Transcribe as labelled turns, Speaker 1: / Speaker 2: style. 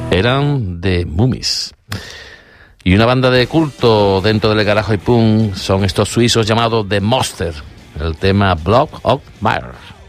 Speaker 1: Eran The Mummies. Y una banda de culto dentro del garaje y punk son estos suizos llamados The Monster. El tema Block of Mars.